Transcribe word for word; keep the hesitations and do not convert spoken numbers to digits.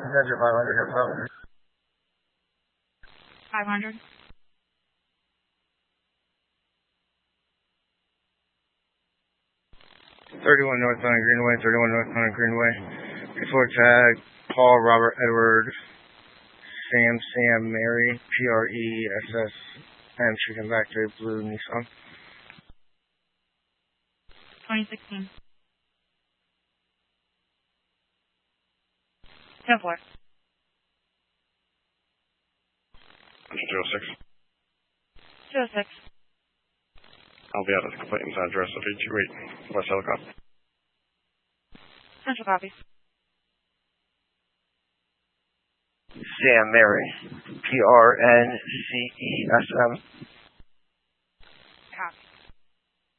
Messenger five hundred, here, Pop. five hundred. thirty-one North Mountain Greenway, thirty-one North Mountain Greenway. Before tag, Paul, Robert, Edward, Sam, Sam, Mary, P R E S S M, Chicken Factory, Blue, Nissan. twenty sixteen. ten four. two oh six. two oh six. I'll be out of the complainant's address of eight two eight West Helicopter. Central copy. Sam, Mary, P R N C E S M.